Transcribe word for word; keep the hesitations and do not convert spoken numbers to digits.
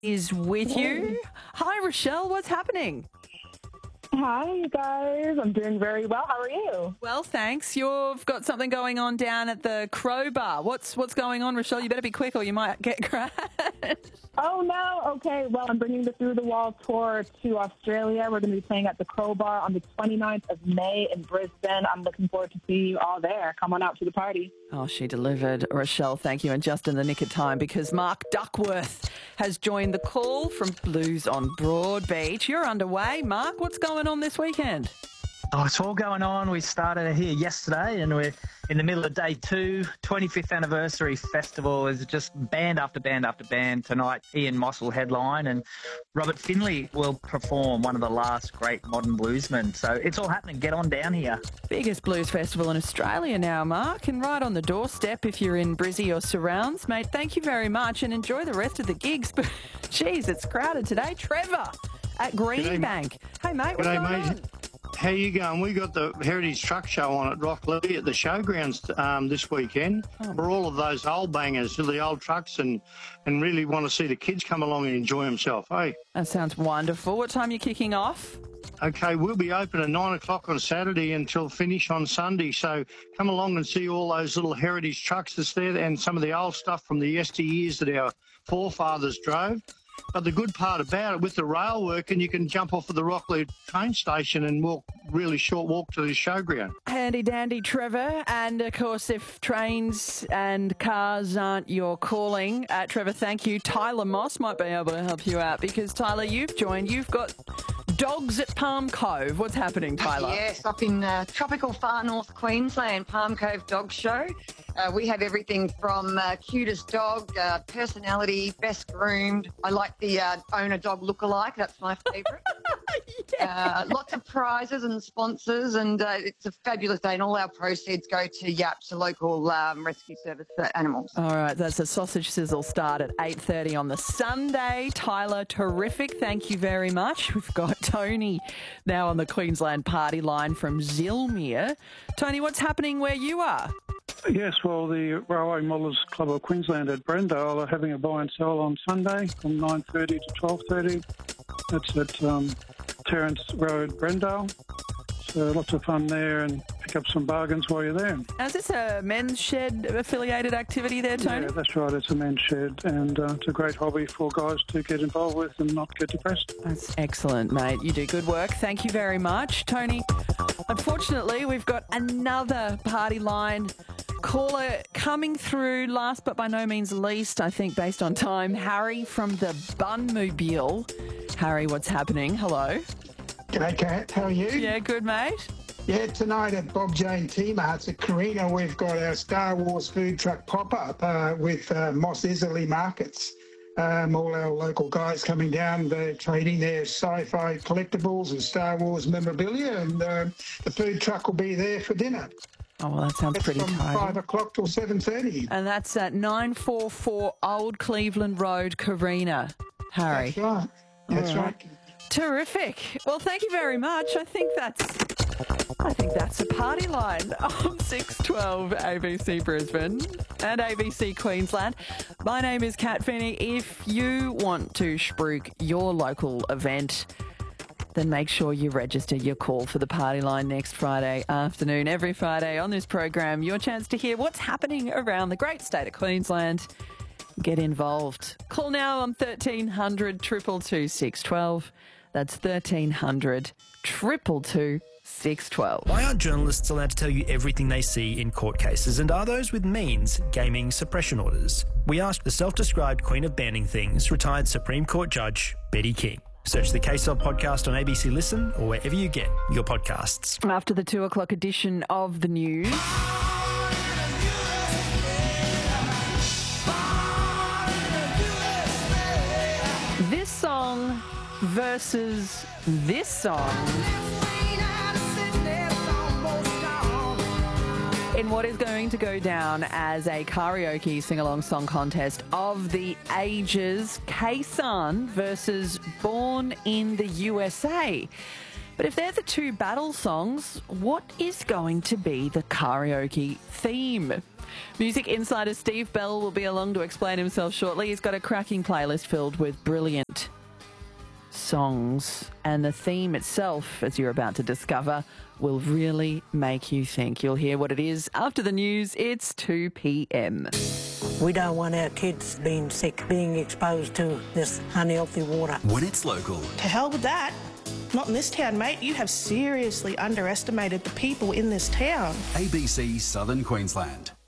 is with you. Hi, Rochelle. What's happening? Hi, you guys. I'm doing very well. How are you? Well, thanks. You've got something going on down at the Crowbar. What's what's going on, Rochelle? You better be quick or you might get crashed. Oh, no. Okay. Well, I'm bringing the Through the Wall tour to Australia. We're going to be playing at the Crowbar on the twenty-ninth of May in Brisbane. I'm looking forward to seeing you all there. Come on out to the party. Oh, she delivered. Rochelle, thank you. And just in the nick of time because Mark Duckworth has joined the call from Blues on Broadbeach. You're underway. Mark, what's going on this weekend? Oh, it's all going on. We started here yesterday and we're in the middle of day two. twenty-fifth anniversary festival is just band after band after band. Tonight, Ian Moss will headline and Robert Finley will perform, one of the last great modern bluesmen. So it's all happening. Get on down here. Biggest blues festival in Australia now, Mark, and right on the doorstep if you're in Brizzy or surrounds. Mate, thank you very much and enjoy the rest of the gigs. But, geez, it's crowded today. Trevor at Greenbank. Hey, mate, what's G'day, going mate. on? How you going? We got the Heritage Truck Show on at Rocklea at the showgrounds um, this weekend Oh. for all of those old bangers, the old trucks, and and really want to see the kids come along and enjoy themselves. Hey, That sounds wonderful. What time are you kicking off? okay, we'll be open at nine o'clock on Saturday until finish on Sunday. So come along and see all those little heritage trucks that's there, and some of the old stuff from the yesteryears that our forefathers drove. But the good part about it, with the rail working, you can jump off of the Rocklea train station and walk really short walk to the showground. Handy dandy, Trevor. And of course, if trains and cars aren't your calling, uh, Trevor, thank you. Tyler Moss might be able to help you out because, Tyler, you've joined. You've got dogs at Palm Cove. What's happening, Tyler? Yes, up in uh, tropical far north Queensland, Palm Cove Dog Show. Uh, we have everything from uh, cutest dog, uh, personality, best groomed. I like the uh, owner dog lookalike. That's my favourite. uh, lots of prizes and sponsors, and uh, it's a fabulous day. And all our proceeds go to YAPS, the local um, rescue service for animals. All right, that's a sausage sizzle start at eight thirty on the Sunday. Tyler, terrific. Thank you very much. We've got Tony now on the Queensland party line from Zilmere. Tony, what's happening where you are? Yes, well, the Railway Modellers Club of Queensland at Brendale are having a buy and sell on Sunday from nine thirty to twelve thirty. That's at um, Terrence Road, Brendale. So lots of fun there and pick up some bargains while you're there. Now, is this a men's shed affiliated activity there, Tony? Yeah, that's right. It's a men's shed, and uh, it's a great hobby for guys to get involved with and not get depressed. That's excellent, mate. You do good work. Thank you very much. Tony, unfortunately, we've got another party line caller coming through, last but by no means least, I think, based on time, Harry from the Bunmobile. Harry, what's happening? Hello. G'day, Kat. How are you? Yeah, good, mate. Yeah, tonight at Bob Jane T-Marts at Carina, we've got our Star Wars food truck pop-up uh, with uh, Moss Isley Markets. Um, all our local guys coming down, they're trading their sci-fi collectibles and Star Wars memorabilia, and uh, the food truck will be there for dinner. Oh, well, that sounds That's pretty from tidy. five o'clock till seven thirty. And that's at nine forty-four Old Cleveland Road, Carina. Harry. That's right. That's All right. right. Terrific. Well, thank you very much. I think that's I think that's a party line on six twelve A B C Brisbane and A B C Queensland. My name is Kat Finney. If you want to spruik your local event, then make sure you register your call for the party line next Friday afternoon. Every Friday on this program, your chance to hear what's happening around the great state of Queensland. Get involved. Call now on thirteen hundred, two two two, six one two. That's thirteen hundred, two two two, six one two. Why aren't journalists allowed to tell you everything they see in court cases, and are those with means gaming suppression orders? We asked the self-described queen of banning things, retired Supreme Court Judge Betty King. Search the K S L podcast on A B C Listen or wherever you get your podcasts. After the two o'clock edition of the news, this song versus this song in what is going to go down as a karaoke sing-along song contest of the ages, K-San versus Born in the U S A. But if they're the two battle songs, what is going to be the karaoke theme? Music insider Steve Bell will be along to explain himself shortly. He's got a cracking playlist filled with brilliant songs, and the theme itself, as you're about to discover, will really make you think. You'll hear what it is after the news. It's two p.m. We don't want our kids being sick, being exposed to this unhealthy water. When it's local. To hell with that. Not in this town, mate. You have seriously underestimated the people in this town. A B C Southern Queensland.